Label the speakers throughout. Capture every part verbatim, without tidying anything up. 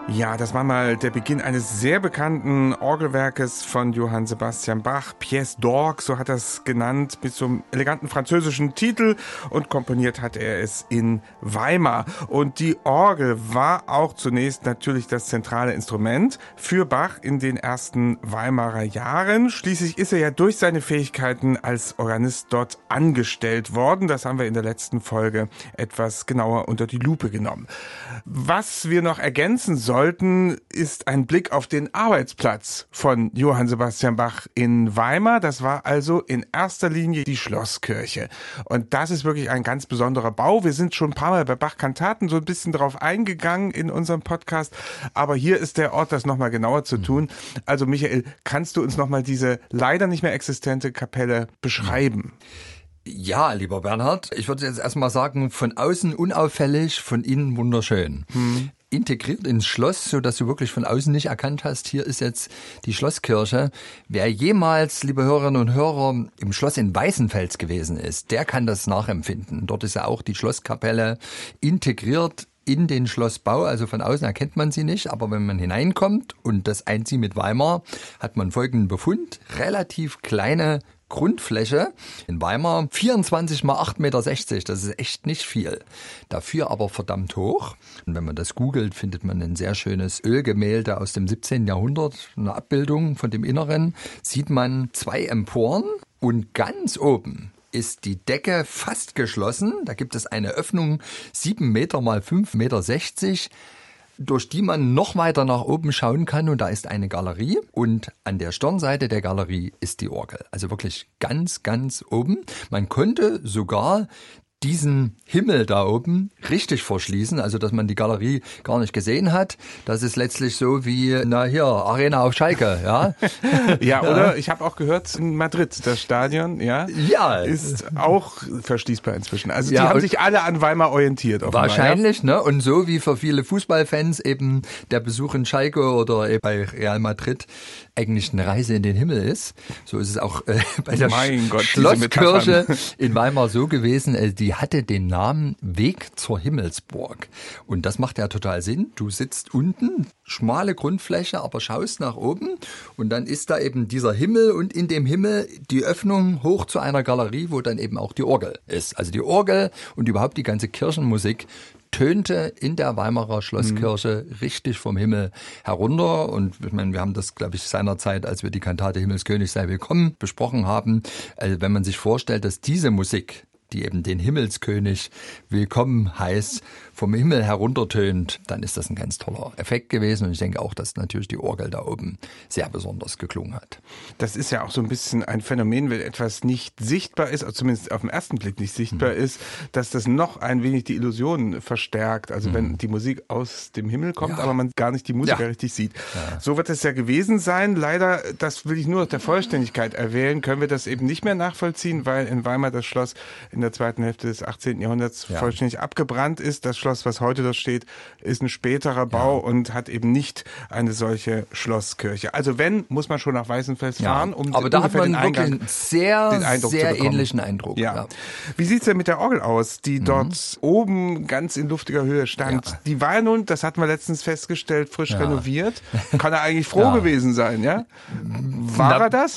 Speaker 1: Ja, das war mal der Beginn eines sehr bekannten Orgelwerkes von Johann Sebastian Bach, Pièce d'Orgue, so hat er es genannt, mit so einem eleganten französischen Titel, und komponiert hat er es in Weimar. Und die Orgel war auch zunächst natürlich das zentrale Instrument für Bach in den ersten Weimarer Jahren. Schließlich ist er ja durch seine Fähigkeiten als Organist dort angestellt worden. Das haben wir in der letzten Folge etwas genauer unter die Lupe genommen. Was wir noch ergänzen sollen, sollten, ist ein Blick auf den Arbeitsplatz von Johann Sebastian Bach in Weimar. Das war also in erster Linie die Schlosskirche. Und das ist wirklich ein ganz besonderer Bau. Wir sind schon ein paar Mal bei Bach-Kantaten so ein bisschen drauf eingegangen in unserem Podcast. Aber hier ist der Ort, das nochmal genauer zu tun. Also Michael, kannst du uns nochmal diese leider nicht mehr existente Kapelle beschreiben?
Speaker 2: Ja, lieber Bernhard, ich würde jetzt erstmal sagen, von außen unauffällig, von innen wunderschön. Hm. Integriert ins Schloss, so dass du wirklich von außen nicht erkannt hast, hier ist jetzt die Schlosskirche. Wer jemals, liebe Hörerinnen und Hörer, im Schloss in Weißenfels gewesen ist, der kann das nachempfinden. Dort ist ja auch die Schlosskapelle integriert in den Schlossbau, also von außen erkennt man sie nicht, aber wenn man hineinkommt und das einzieht mit Weimar, hat man folgenden Befund: relativ kleine Grundfläche in Weimar, vierundzwanzig mal acht Komma sechzig Meter, das ist echt nicht viel. Dafür aber verdammt hoch. Und wenn man das googelt, findet man ein sehr schönes Ölgemälde aus dem siebzehnten Jahrhundert, eine Abbildung von dem Inneren, sieht man zwei Emporen und ganz oben ist die Decke fast geschlossen. Da gibt es eine Öffnung, sieben Meter mal fünf Komma sechzig Meter, durch die man noch weiter nach oben schauen kann, und da ist eine Galerie und an der Stirnseite der Galerie ist die Orgel. Also wirklich ganz, ganz oben. Man konnte sogar diesen Himmel da oben richtig verschließen, also dass man die Galerie gar nicht gesehen hat. Das ist letztlich so wie, na hier, Arena auf Schalke, ja.
Speaker 1: ja, oder? Ja. Ich habe auch gehört, in Madrid, das Stadion, ja,
Speaker 2: ja,
Speaker 1: ist auch verschließbar inzwischen. Also ja, die haben sich alle an Weimar orientiert. Offenbar,
Speaker 2: wahrscheinlich,
Speaker 1: ja?
Speaker 2: ne? Und so wie für viele Fußballfans eben der Besuch in Schalke oder eben bei Real Madrid eigentlich eine Reise in den Himmel ist, so ist es auch äh, bei der Sch-
Speaker 1: Gott,
Speaker 2: Schlosskirche in Weimar so gewesen. Äh, die hatte den Namen Weg zur Himmelsburg. Und das macht ja total Sinn. Du sitzt unten, schmale Grundfläche, aber schaust nach oben und dann ist da eben dieser Himmel und in dem Himmel die Öffnung hoch zu einer Galerie, wo dann eben auch die Orgel ist. Also die Orgel und überhaupt die ganze Kirchenmusik tönte in der Weimarer Schlosskirche mhm. richtig vom Himmel herunter. Und ich meine, wir haben das, glaube ich, seinerzeit, als wir die Kantate Himmelskönig sei willkommen besprochen haben. Also wenn man sich vorstellt, dass diese Musik, die eben den Himmelskönig willkommen heißt, vom Himmel heruntertönt, dann ist das ein ganz toller Effekt gewesen. Und ich denke auch, dass natürlich die Orgel da oben sehr besonders geklungen hat.
Speaker 1: Das ist ja auch so ein bisschen ein Phänomen, wenn etwas nicht sichtbar ist, also zumindest auf den ersten Blick nicht sichtbar mhm. ist, dass das noch ein wenig die Illusion verstärkt. Also mhm. wenn die Musik aus dem Himmel kommt, ja. aber man gar nicht die Musiker ja. richtig sieht. Ja. So wird es ja gewesen sein. Leider, das will ich nur aus der Vollständigkeit erwähnen, können wir das eben nicht mehr nachvollziehen, weil in Weimar das Schloss in der zweiten Hälfte des achtzehnten Jahrhunderts ja. vollständig abgebrannt ist. Das Schloss, was heute dort steht, ist ein späterer Bau ja. und hat eben nicht eine solche Schlosskirche. Also wenn, muss man schon nach Weißenfels
Speaker 2: ja.
Speaker 1: fahren, um
Speaker 2: aber da hat man
Speaker 1: den
Speaker 2: wirklich
Speaker 1: Eingang,
Speaker 2: einen sehr,
Speaker 1: den Eindruck
Speaker 2: sehr
Speaker 1: zu bekommen.
Speaker 2: ähnlichen Eindruck.
Speaker 1: Ja.
Speaker 2: Ja.
Speaker 1: Wie sieht's denn mit der Orgel aus, die mhm. dort oben ganz in luftiger Höhe stand? Ja. Die war ja nun, das hatten wir letztens festgestellt, frisch ja. renoviert. Kann er eigentlich froh ja. gewesen sein, ja? War
Speaker 2: Na,
Speaker 1: er das?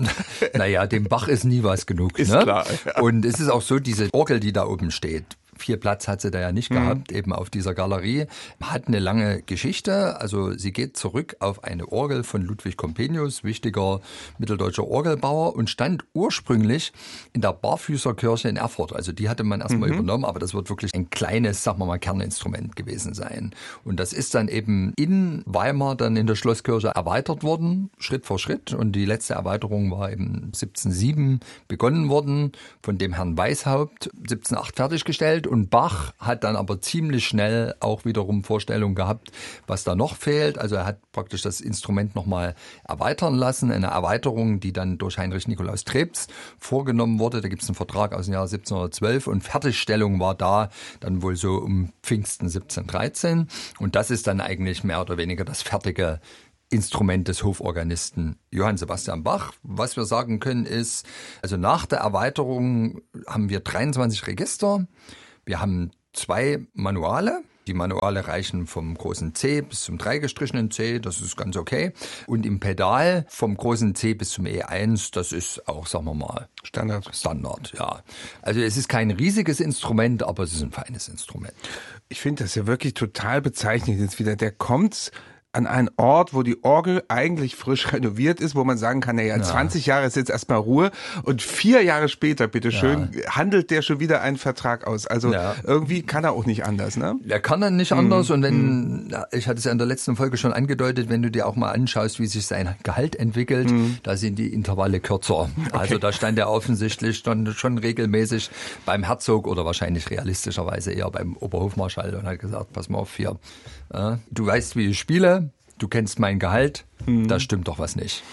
Speaker 2: Naja, dem Bach ist nie was genug.
Speaker 1: Ist
Speaker 2: ne?
Speaker 1: klar. Ja.
Speaker 2: Und es ist auch so, diese Orgel, die da oben steht, viel Platz hat sie da ja nicht mhm. gehabt, eben auf dieser Galerie. Hat eine lange Geschichte, also sie geht zurück auf eine Orgel von Ludwig Comenius, wichtiger mitteldeutscher Orgelbauer, und stand ursprünglich in der Barfüßerkirche in Erfurt. Also die hatte man erstmal mhm. übernommen, aber das wird wirklich ein kleines, sagen wir mal, Kerninstrument gewesen sein. Und das ist dann eben in Weimar dann in der Schlosskirche erweitert worden, Schritt für Schritt. Und die letzte Erweiterung war eben siebzehnhundertsieben begonnen worden, von dem Herrn Weishaupt, siebzehnhundertacht fertiggestellt. Und Bach hat dann aber ziemlich schnell auch wiederum Vorstellungen gehabt, was da noch fehlt. Also er hat praktisch das Instrument nochmal erweitern lassen. Eine Erweiterung, die dann durch Heinrich Nikolaus Trebs vorgenommen wurde. Da gibt es einen Vertrag aus dem Jahr siebzehnhundertzwölf und Fertigstellung war da dann wohl so um Pfingsten siebzehnhundertdreizehn. Und das ist dann eigentlich mehr oder weniger das fertige Instrument des Hoforganisten Johann Sebastian Bach. Was wir sagen können ist, also nach der Erweiterung haben wir dreiundzwanzig Register. Wir haben zwei Manuale, Die Manuale reichen vom großen C bis zum dreigestrichenen C, das ist ganz okay. Und im Pedal vom großen C bis zum E eins, das ist auch, sagen wir mal,
Speaker 1: Standard.
Speaker 2: Standard, ja. Also es ist kein riesiges Instrument, aber es ist ein feines Instrument.
Speaker 1: Ich finde das ja wirklich total bezeichnend jetzt wieder. Der kommt an einen Ort, wo die Orgel eigentlich frisch renoviert ist, wo man sagen kann, naja, ja. zwanzig Jahre ist jetzt erstmal Ruhe und vier Jahre später, bitteschön, ja. handelt der schon wieder einen Vertrag aus. Also ja. irgendwie kann er auch nicht anders, ne?
Speaker 2: Er kann dann nicht anders mhm. und wenn, mhm. ich hatte es ja in der letzten Folge schon angedeutet, wenn du dir auch mal anschaust, wie sich sein Gehalt entwickelt, mhm. da sind die Intervalle kürzer. Okay. Also da stand er offensichtlich schon, schon regelmäßig beim Herzog oder wahrscheinlich realistischerweise eher beim Oberhofmarschall und hat gesagt, pass mal auf hier, äh, du weißt, wie ich spiele, du kennst mein Gehalt, mhm. da stimmt doch was nicht.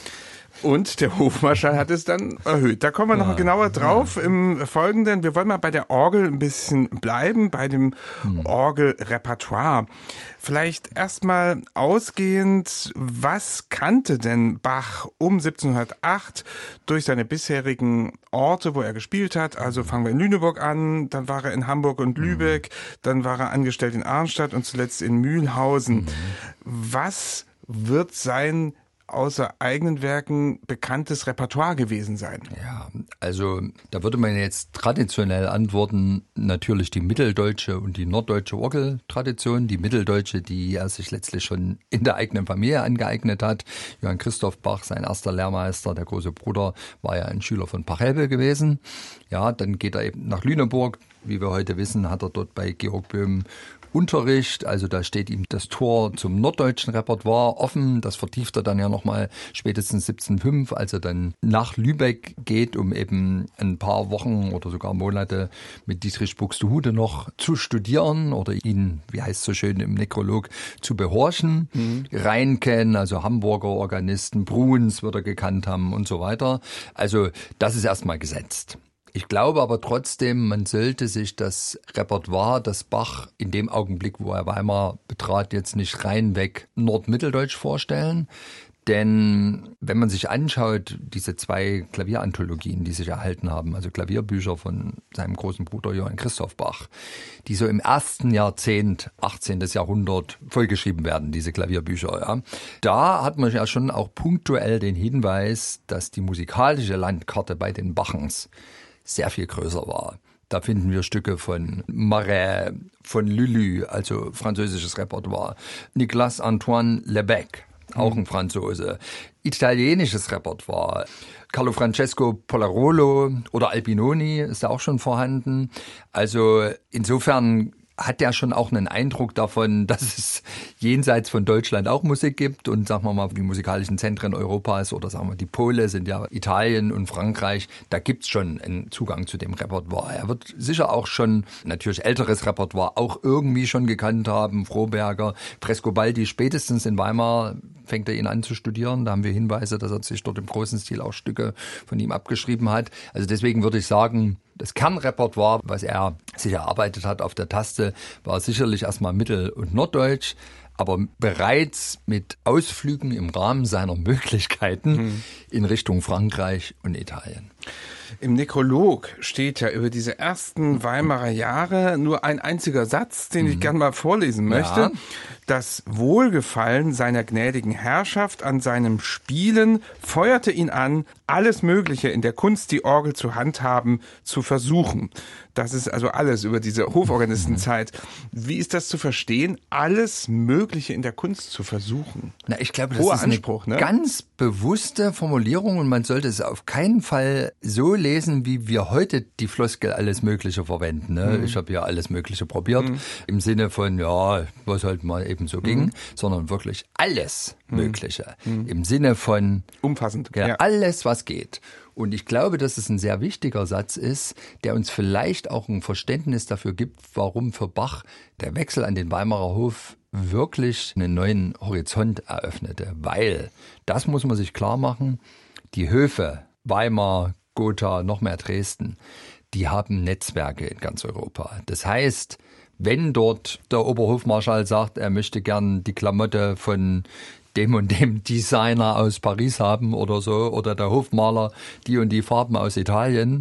Speaker 1: Und der Hofmarschall hat es dann erhöht. Da kommen wir noch ja, genauer drauf ja. im Folgenden. Wir wollen mal bei der Orgel ein bisschen bleiben, bei dem hm. Orgelrepertoire. Vielleicht erstmal ausgehend, was kannte denn Bach um siebzehnhundertacht durch seine bisherigen Orte, wo er gespielt hat? Also fangen wir in Lüneburg an, dann war er in Hamburg und Lübeck, hm. dann war er angestellt in Arnstadt und zuletzt in Mühlhausen. Hm. Was wird sein außer eigenen Werken bekanntes Repertoire gewesen sein?
Speaker 2: Ja, also da würde man jetzt traditionell antworten, natürlich die mitteldeutsche und die norddeutsche Orgeltradition. Die mitteldeutsche, die er sich letztlich schon in der eigenen Familie angeeignet hat. Johann Christoph Bach, sein erster Lehrmeister, der große Bruder, war ja ein Schüler von Pachelbel gewesen. Ja, dann geht er eben nach Lüneburg. Wie wir heute wissen, hat er dort bei Georg Böhm Unterricht, also da steht ihm das Tor zum norddeutschen Repertoire offen. Das vertieft er dann ja nochmal spätestens siebzehnhundertfünf, als er dann nach Lübeck geht, um eben ein paar Wochen oder sogar Monate mit Dietrich Buxtehude noch zu studieren oder ihn, wie heißt es so schön im Nekrolog, zu behorchen. Mhm. Reinken, also Hamburger Organisten, Bruns wird er gekannt haben und so weiter. Also das ist erstmal gesetzt. Ich glaube aber trotzdem, man sollte sich das Repertoire, das Bach in dem Augenblick, wo er Weimar betrat, jetzt nicht reinweg nordmitteldeutsch vorstellen. Denn wenn man sich anschaut, diese zwei Klavieranthologien, die sich erhalten haben, also Klavierbücher von seinem großen Bruder Johann Christoph Bach, die so im ersten Jahrzehnt, achtzehnten Jahrhundert vollgeschrieben werden, diese Klavierbücher, ja, da hat man ja schon auch punktuell den Hinweis, dass die musikalische Landkarte bei den Bachens sehr viel größer war. Da finden wir Stücke von Marais, von Lully, also französisches Repertoire, Nicolas Antoine Lebec, auch ein Franzose, italienisches Repertoire, Carlo Francesco Polarolo oder Albinoni ist da auch schon vorhanden. Also insofern hat der schon auch einen Eindruck davon, dass es jenseits von Deutschland auch Musik gibt und sagen wir mal die musikalischen Zentren Europas oder sagen wir die Pole sind ja Italien und Frankreich, da gibt's schon einen Zugang zu dem Repertoire. Er wird sicher auch schon natürlich älteres Repertoire auch irgendwie schon gekannt haben, Froberger, Frescobaldi, spätestens in Weimar fängt er ihn an zu studieren. Da haben wir Hinweise, dass er sich dort im großen Stil auch Stücke von ihm abgeschrieben hat. Also deswegen würde ich sagen, das Kernrepertoire, was er sich erarbeitet hat auf der Taste, war sicherlich erstmal Mittel- und Norddeutsch, aber bereits mit Ausflügen im Rahmen seiner Möglichkeiten mhm. in Richtung Frankreich und Italien.
Speaker 1: Im Nekrolog steht ja über diese ersten Weimarer Jahre nur ein einziger Satz, den mhm. ich gerne mal vorlesen möchte. Ja. Das Wohlgefallen seiner gnädigen Herrschaft an seinem Spielen feuerte ihn an, alles Mögliche in der Kunst, die Orgel zu handhaben, zu versuchen. Das ist also alles über diese Hoforganistenzeit. Wie ist das zu verstehen? Alles Mögliche in der Kunst zu versuchen.
Speaker 2: Na, ich glaube, das
Speaker 1: Hoher
Speaker 2: ist
Speaker 1: Anspruch,
Speaker 2: eine
Speaker 1: ne?
Speaker 2: ganz bewusste Formulierung und man sollte es auf keinen Fall so lesen, wie wir heute die Floskel alles Mögliche verwenden. Ne? Mhm. Ich habe ja alles Mögliche probiert, mhm. im Sinne von, ja, was halt mal eben so ging, mhm. sondern wirklich alles mhm. Mögliche. Mhm. Im Sinne von
Speaker 1: umfassend.
Speaker 2: Ja,
Speaker 1: ja.
Speaker 2: Alles, was geht. Und ich glaube, dass es ein sehr wichtiger Satz ist, der uns vielleicht auch ein Verständnis dafür gibt, warum für Bach der Wechsel an den Weimarer Hof wirklich einen neuen Horizont eröffnete. Weil, das muss man sich klar machen, die Höfe, Weimar, Gotha, noch mehr Dresden, die haben Netzwerke in ganz Europa. Das heißt, wenn dort der Oberhofmarschall sagt, er möchte gern die Klamotte von dem und dem Designer aus Paris haben oder so, oder der Hofmaler die und die Farben aus Italien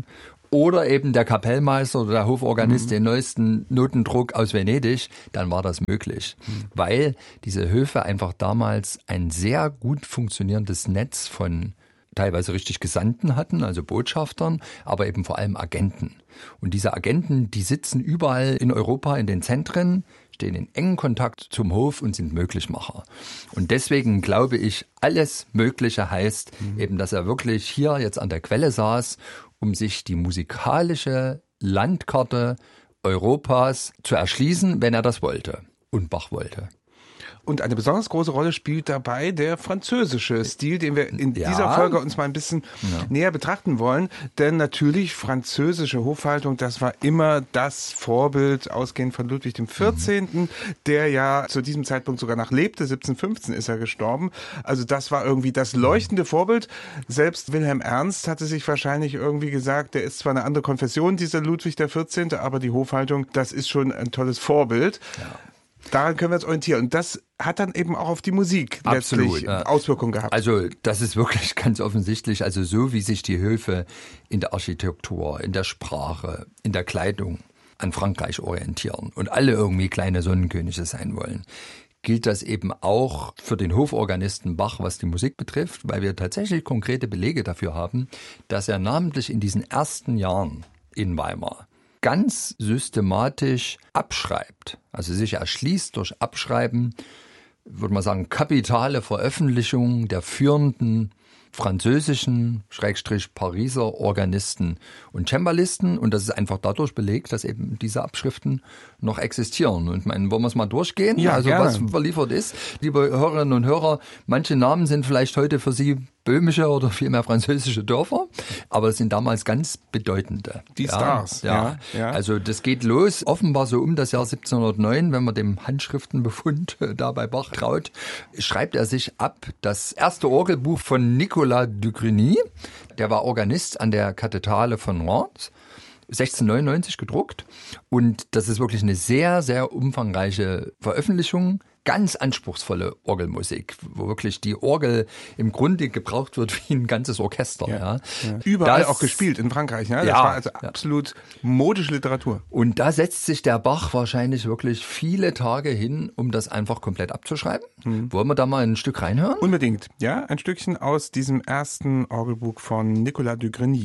Speaker 2: oder eben der Kapellmeister oder der Hoforganist mhm. den neuesten Notendruck aus Venedig, dann war das möglich. Mhm. Weil diese Höfe einfach damals ein sehr gut funktionierendes Netz von teilweise richtig Gesandten hatten, also Botschaftern, aber eben vor allem Agenten. Und diese Agenten, die sitzen überall in Europa in den Zentren, stehen in engen Kontakt zum Hof und sind Möglichmacher. Und deswegen glaube ich, alles Mögliche heißt mhm. eben, dass er wirklich hier jetzt an der Quelle saß, um sich die musikalische Landkarte Europas zu erschließen, wenn er das wollte und Bach wollte.
Speaker 1: Und eine besonders große Rolle spielt dabei der französische Stil, den wir in ja. dieser Folge uns mal ein bisschen ja. näher betrachten wollen. Denn natürlich französische Hofhaltung, das war immer das Vorbild, ausgehend von Ludwig dem vierzehnten, Mhm. der ja zu diesem Zeitpunkt sogar noch lebte. siebzehnhundertfünfzehn ist er gestorben. Also das war irgendwie das leuchtende Vorbild. Selbst Wilhelm Ernst hatte sich wahrscheinlich irgendwie gesagt, der ist zwar eine andere Konfession, dieser Ludwig der vierzehnte, aber die Hofhaltung, das ist schon ein tolles Vorbild. Ja. Daran können wir uns orientieren. Und das hat dann eben auch auf die Musik
Speaker 2: Absolut,
Speaker 1: letztlich ja. Auswirkungen gehabt.
Speaker 2: Also das ist wirklich ganz offensichtlich, also so wie sich die Höfe in der Architektur, in der Sprache, in der Kleidung an Frankreich orientieren und alle irgendwie kleine Sonnenkönige sein wollen, gilt das eben auch für den Hoforganisten Bach, was die Musik betrifft, weil wir tatsächlich konkrete Belege dafür haben, dass er namentlich in diesen ersten Jahren in Weimar ganz systematisch abschreibt, also sich erschließt durch Abschreiben, würde man sagen, kapitale Veröffentlichungen der führenden französischen, Schrägstrich Pariser Organisten und Cembalisten. Und das ist einfach dadurch belegt, dass eben diese Abschriften noch existieren. Und mein, wollen wir es mal durchgehen?
Speaker 1: Ja,
Speaker 2: also
Speaker 1: gerne.
Speaker 2: Was überliefert ist. Liebe Hörerinnen und Hörer, manche Namen sind vielleicht heute für Sie böhmische oder vielmehr französische Dörfer, aber es sind damals ganz bedeutende.
Speaker 1: Die
Speaker 2: ja,
Speaker 1: Stars.
Speaker 2: Ja, ja. ja. Also das geht los, offenbar so um das Jahr siebzehnhundertneun, wenn man dem Handschriftenbefund da bei Bach traut, schreibt er sich ab das erste Orgelbuch von Nicolas Dugrigny, der war Organist an der Kathedrale von Reims, sechzehnhundertneunundneunzig gedruckt, und das ist wirklich eine sehr, sehr umfangreiche Veröffentlichung. Ganz anspruchsvolle Orgelmusik, wo wirklich die Orgel im Grunde gebraucht wird wie ein ganzes Orchester. Ja, ja.
Speaker 1: Ja. Überall das, auch gespielt in Frankreich. Ne? Das
Speaker 2: ja,
Speaker 1: war also absolut ja. modische Literatur.
Speaker 2: Und da setzt sich der Bach wahrscheinlich wirklich viele Tage hin, um das einfach komplett abzuschreiben. Mhm. Wollen wir da mal ein Stück reinhören?
Speaker 1: Unbedingt. Ja, ein Stückchen aus diesem ersten Orgelbuch von Nicolas Dugrigny.